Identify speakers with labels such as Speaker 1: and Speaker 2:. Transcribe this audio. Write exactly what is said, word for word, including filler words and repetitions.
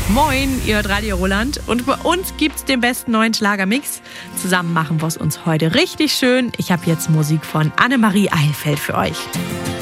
Speaker 1: Moin, ihr hört Radio Roland und bei uns gibt's den besten neuen Schlagermix. Zusammen machen wir es uns heute richtig schön. Ich habe jetzt Musik von Annemarie Eilfeld für euch.